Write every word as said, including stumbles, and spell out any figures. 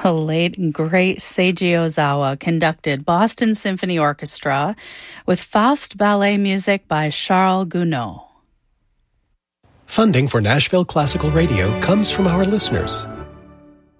The late and great Seiji Ozawa conducted Boston Symphony Orchestra with Faust ballet music by Charles Gounod. Funding for Nashville Classical Radio comes from our listeners.